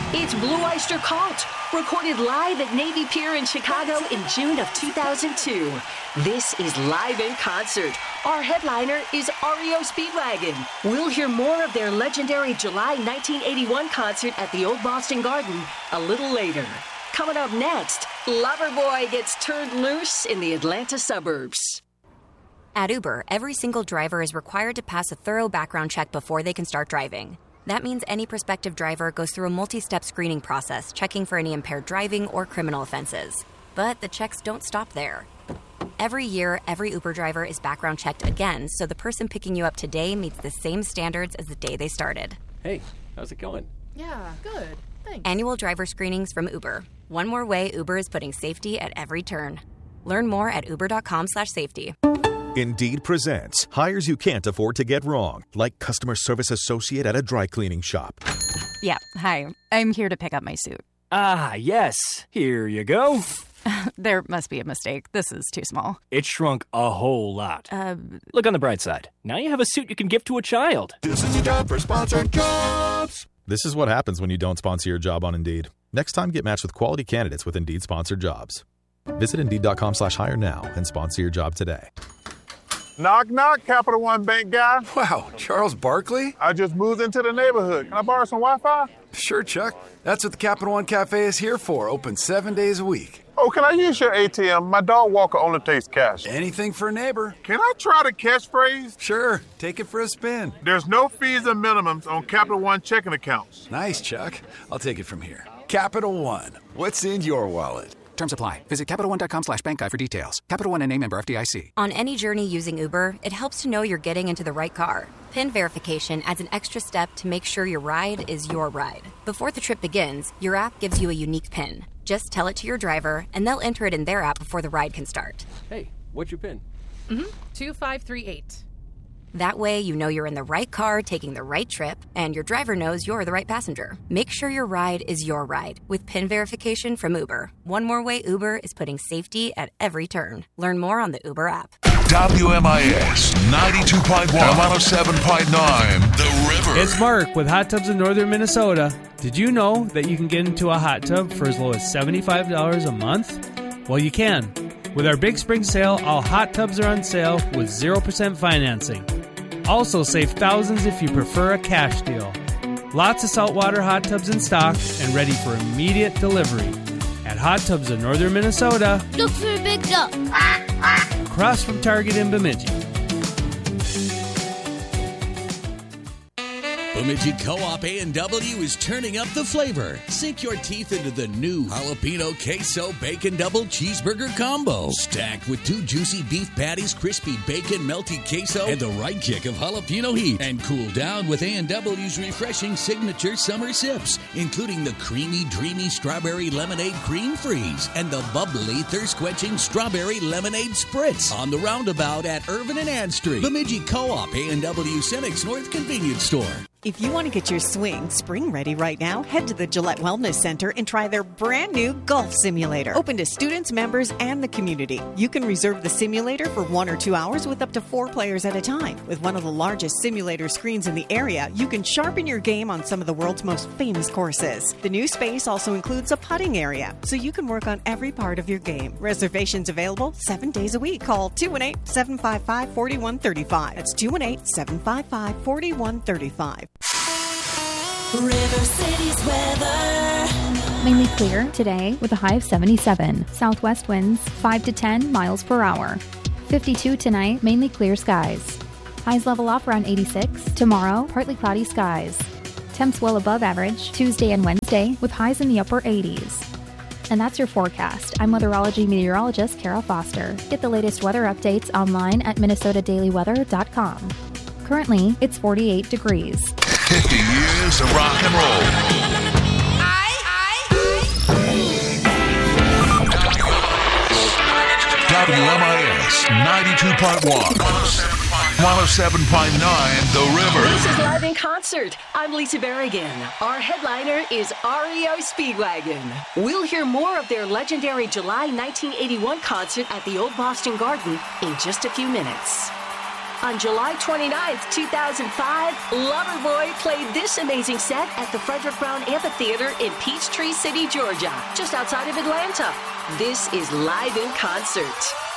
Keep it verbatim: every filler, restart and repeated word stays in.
It's Blue Oyster Cult, recorded live at Navy Pier in Chicago in June of two thousand two. This is live in concert. Our headliner is R E O Speedwagon. We'll hear more of their legendary July nineteen eighty-one concert at the Old Boston Garden a little later. Coming up next, Loverboy gets turned loose in the Atlanta suburbs. At Uber, every single driver is required to pass a thorough background check before they can start driving. That means any prospective driver goes through a multi-step screening process, checking for any impaired driving or criminal offenses. But the checks don't stop there. Every year, every Uber driver is background checked again, so the person picking you up today meets the same standards as the day they started. Hey, how's it going? Yeah, good. Thanks. Annual driver screenings from Uber. One more way Uber is putting safety at every turn. Learn more at uber.com slash safety. Indeed presents hires you can't afford to get wrong, like customer service associate at a dry cleaning shop. Yeah, hi. I'm here to pick up my suit. Ah, yes. Here you go. There must be a mistake. This is too small. It shrunk a whole lot. Uh, Look on the bright side. Now you have a suit you can give to a child. This is your job for sponsored jobs. This is what happens when you don't sponsor your job on Indeed. Next time, get matched with quality candidates with Indeed sponsored jobs. Visit Indeed.com slash hire now and sponsor your job today. Knock, knock, Capital One Bank guy. Wow, Charles Barkley? I just moved into the neighborhood. Can I borrow some Wi-Fi? Sure, Chuck. That's what the Capital One Cafe is here for, open seven days a week. Oh, can I use your A T M? My dog Walker only takes cash. Anything for a neighbor. Can I try the catchphrase? Sure, take it for a spin. There's no fees and minimums on Capital One checking accounts. Nice, Chuck. I'll take it from here. Capital One. What's in your wallet? Terms apply. Visit CapitalOne.com slash bank guide for details. Capital One N A member F D I C. On any journey using Uber, it helps to know you're getting into the right car. PIN verification adds an extra step to make sure your ride is your ride. Before the trip begins, your app gives you a unique PIN. Just tell it to your driver, and they'll enter it in their app before the ride can start. Hey, what's your PIN? Mm-hmm. two five three eight. That way, you know you're in the right car taking the right trip, and your driver knows you're the right passenger. Make sure your ride is your ride with PIN verification from Uber. One more way Uber is putting safety at every turn. Learn more on the Uber app. W M I S ninety-two point one, one oh seven point nine, The River. It's Mark with Hot Tubs in Northern Minnesota. Did you know that you can get into a hot tub for as low as seventy-five dollars a month? Well, you can. With our big spring sale, all hot tubs are on sale with zero percent financing. Also save thousands if you prefer a cash deal. Lots of saltwater hot tubs in stock and ready for immediate delivery. At Hot Tubs in Northern Minnesota. Look for a big duck. Across from Target in Bemidji. Bemidji Co-op A and W is turning up the flavor. Sink your teeth into the new jalapeno queso bacon double cheeseburger combo. Stacked with two juicy beef patties, crispy bacon, melty queso, and the right kick of jalapeno heat. And cool down with A and W's refreshing signature summer sips, including the creamy, dreamy strawberry lemonade cream freeze and the bubbly, thirst-quenching strawberry lemonade spritz on the roundabout at Irvin and Ann Street. Bemidji Co-op A and W Senex North Convenience Store. If you want to get your swing spring ready right now, head to the Gillette Wellness Center and try their brand new golf simulator. Open to students, members, and the community. You can reserve the simulator for one or two hours with up to four players at a time. With one of the largest simulator screens in the area, you can sharpen your game on some of the world's most famous courses. The new space also includes a putting area, so you can work on every part of your game. Reservations available seven days a week. Call two one eight, seven five five, four one three five. That's two one eight, seven five five, four one three five. River City's weather. Mainly clear today with a high of seventy-seven. Southwest winds five to ten miles per hour. fifty-two tonight, mainly clear skies. Highs level off around eighty-six. Tomorrow, partly cloudy skies. Temps well above average Tuesday and Wednesday with highs in the upper eighties. And that's your forecast. I'm weatherology meteorologist Kara Foster. Get the latest weather updates online at minnesota daily weather dot com. Currently, it's forty-eight degrees. fifty years of rock and roll. W M I S ninety-two point one, one oh seven point nine, The River. This is Live in Concert. I'm Lisa Berrigan. Our headliner is R E O Speedwagon. We'll hear more of their legendary July nineteen eighty-one concert at the Old Boston Garden in just a few minutes. On July twenty-ninth, two thousand five, Loverboy played this amazing set at the Frederick Brown Amphitheater in Peachtree City, Georgia, just outside of Atlanta. This is Live in Concert.